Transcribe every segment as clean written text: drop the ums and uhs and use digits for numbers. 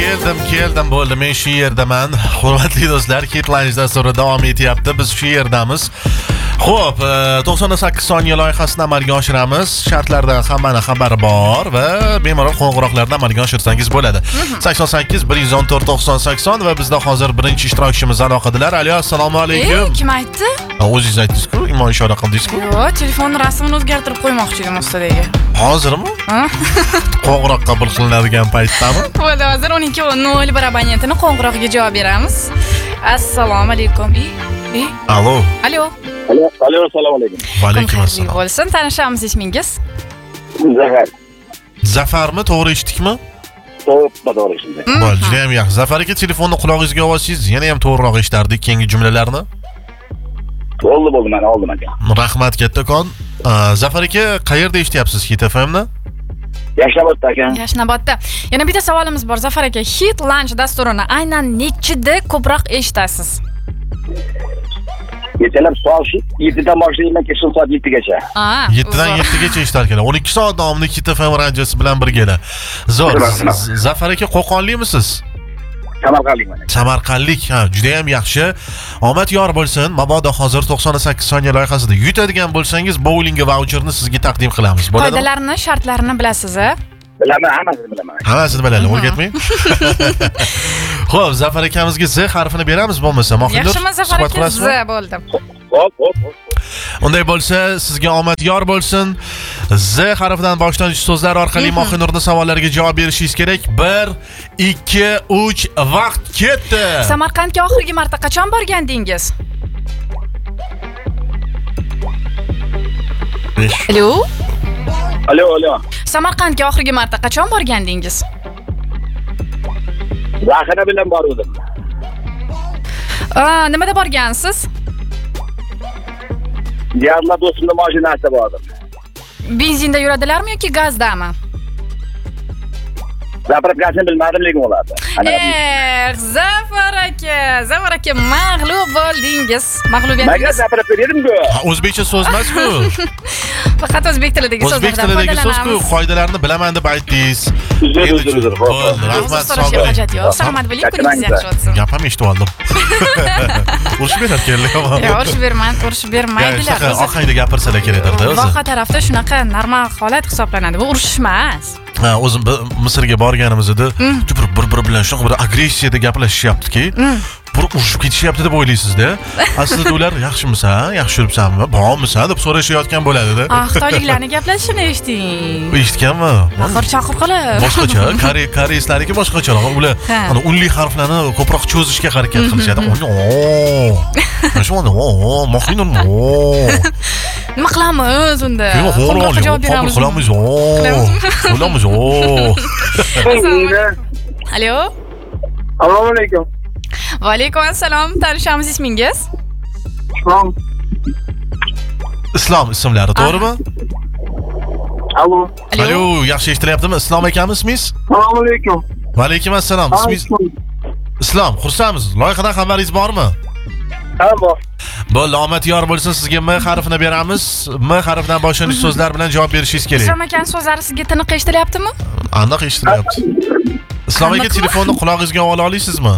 Keldim bo'ldi. Men shu yerdaman. Hurmatli do'stlar, Kitlanj dasturi davom etyapti. Biz shu yerdamiz. Xo'p, 98 soniya loyihasini amalga oshiramiz. Shartlardan hammaning xabari bor va bemalol qo'ng'iroqlarni amalga oshirsangiz bo'ladi. 88 114 90 80 va bizda hozir birinchi ishtirokchimiz aloqadalar. Alo, assalomu alaykum. Kim aytdi? O'zingiz aytdingiz-ku, imo ishora qildingiz-ku. Yo'q, telefon rasmini o'zgartirib qo'ymoqchi edim ustidagi. Hozirmi? Qo'ng'iroq qabul qilinadigan paytdami? Bo'ldi, hozir 12:01 abonentini qo'ng'irog'iga javob beramiz. Assalomu alaykum. Alo. Alo. Alo, assalomu alaykum. Va alaykum assalom. Bo'lsin, tanishamiz ismingiz? Zafar. Zafarmi, to'g'ri eshitdikmi? To'g'ri eshitdim. Bo'ldi, juda ham yaxshi. Zafar aka, telefonni qulog'ingizga olsangiz, yana ham to'g'riroq eshitardik keyingi jumlalarni. Bo'ldi, mana oldim aka. Rahmat kattakon. Zafar aka, qayerda eshityapsiz Hit FMni? Yashnobodda aka. Yashnobodda. Yana bitta savolimiz bor Zafar aka. Hit Lunch dasturini aynan nechida ko'proq eshitasiz? Ertalab soat 7dan boshlayman, kechki soat 7gacha. 7dan 7gacha eshitar ekan. 12 soat davomida Hit FM radiosi bilan birga. Zo'r. Zafar aka, Qo'qonlikmisiz? Samarqandlikman. Samarqandlik, juda ham yaxshi. Omad yor bo'lsin. Mabodo hozir 98 soniya loyihasida yutadigan bo'lsangiz, bowling voucherni sizga taqdim qilamiz. Bo'ladimi? Qoidalarini, shartlarini bilasiz-a? Bilaman, hammasini bilaman. Hammasini biladi, o'rgatmang. Xo'p, Zafar akamizga Z harfini beramiz bo'lmasa, Mohinur. Yaxshimi Zafar aka? Z bo'ldi. Hop. Unday bo'lsa, sizga omad yor bo'lsin. Z harfidan boshlanuvchi so'zlar orqali Mohinurning savollariga javob berishingiz kerak. 1, 2, 3 vaqt ketdi. Samarqandga oxirgi marta qachon borgandingiz? Alo. Samarqandga oxirgi marta qachon borgandingiz? Rahina bilan bordim. Nimada borgansiz? Diyorlar do'stimning mashinasida bordim. Benzinda yuradilarmi yoki gazdami? Gapirib gazini bilmadim, lekin ulardi. Zafar aka, mag'lub bo'ldingiz. Mag'lubiyatingiz. Menga gapirib berdim-ku. O'zbekcha so'z emas-ku. Faqat o'zbek tilidagi so'zlardan foydalanamiz. O'zbek tilidagi so'z-ku, qoidalarni bilaman deb aytdingiz. Uzr. Rahmat, sog' bo'ling. Salomat bo'ling, kuningiz yaxshi o'tsin. Gap ham eshitib oldim. Urushib berar kerak. Yo'q, urushib bermaydilar. Ohangda gapirsalar kerakdir-da o'zi. Voqea tarafda shunaqa normal holat hisoblanadi. Bu urush emas. O'zim Misrga borganimizda bir bilan shunaqa bir agressiyada gaplashishyaptiki, bir urushib ketishyapti deb o'ylaysiz-da. Aslida ular yaxshimisan, yaxshi yuribsanmi, bormisan deb so'rashayotgan bo'ladi-da. Xitoyliklarni gaplashishini eshiting. Eshitganmi? Axir chaqir qilib. Boshqacha, koreyslarniki boshqacharoq. Ular unli harflarni ko'proq cho'zishga harakat qilishadi. Mohinur. Nima qilamiz unda? Qo'ng'iroqqa javob beramiz. Qilamiz. Alo. Assalomu alaykum. Va alaykum assalom. Tanishamiz ismingiz? Islom ismlari, to'g'rimi? Alo, yaxshi eshitilyaptimi? Islom akamiz ismingiz? assalomu alaykum. Va alaykum assalom. Ismingiz Islom, xursandmiz. Loyihadan xabaringiz bormi? Bor. Bo'ldi, omad yor bo'lsin. Sizga M harfini beramiz. M harfidan boshlanuvchi so'zlar bilan javob berishingiz kerak. Islom akaning so'zlari sizga tiniq eshitilyaptimi? Aniq eshitilyapti. Islom aka, telefonni qulog'ingizga ola olasizmi?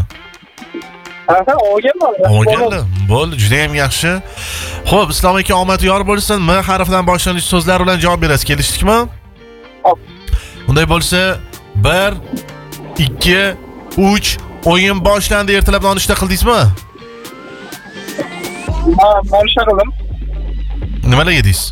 Olganman. Bo'ldi, juda ham yaxshi. Xo'p, Islom aka, omad yor bo'lsin. M harfidan boshlanuvchi so'zlar bilan javob berasiz. Kelishdikmi? Hop. Unday bo'lsa, 1, 2, 3 o'yin boshlandi. Ertalab nonushta qildingizmi? Nonushta qildim. Nimalar yedingiz?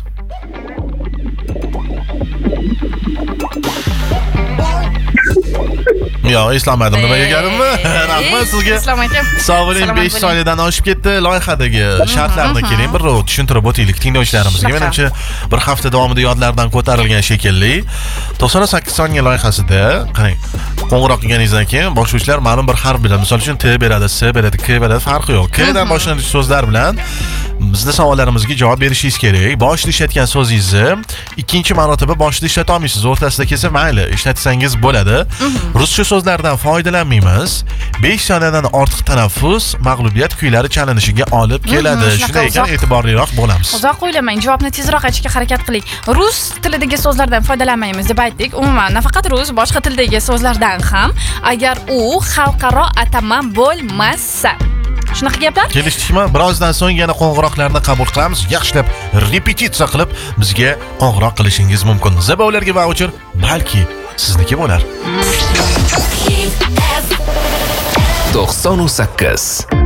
Yo'q, eslamadim. Nima yeganimmi? Rahmat sizga. Islom aka. Sog' bo'ling. 5 soniyadan oshib ketdi. Loyihadagi shartlarni keling bir tushuntirib o'taylik tinglovchilarimizga. Menimcha bir hafta davomida yodlardan ko'tarilgan shekilli. 98 soniya loyihasida, qarang, qo'ng'iroq qilganingizdan keyin boshlovchilar ma'lum bir harf beradi. Misol uchun T beradi, S beradi, K beradi, farqi yo'q. K dan boshlanuvchi so'zlar bilan bizni savollarimizga javob berishingiz kerak. Boshida ishlatgan so'zingizni ikkinchi marotaba boshida ishlata olmaysiz. O'rtasida kelsa mayli, ishlatsangiz bo'ladi. Ruscha so'zlardan foydalanmaymiz. 5 soniyadan ortiq tanaffus mag'lubiyat kuylari chalinishiga olib keladi. Shunday ekan, e'tiborliroq bo'lamiz. Uzoq o'ylamang, javobni tezroq aytishga harakat qiling. Rus tilidagi so'zlardan foydalanmaymiz deb aytdik. Umuman, nafaqat rus, boshqa tildagi so'zlardan ham, agar u xalqaro atama bo'lmasa. Shunaqa gaplar? Kelishdikmi? Birozdan so'ng yana qo'ng'iroqlarni qabul qilamiz. Yaxshilab repetitsiya qilib bizga qo'ng'iroq qilishingiz mumkin. Zabavlarga voucher balki sizniki bo'lar. 98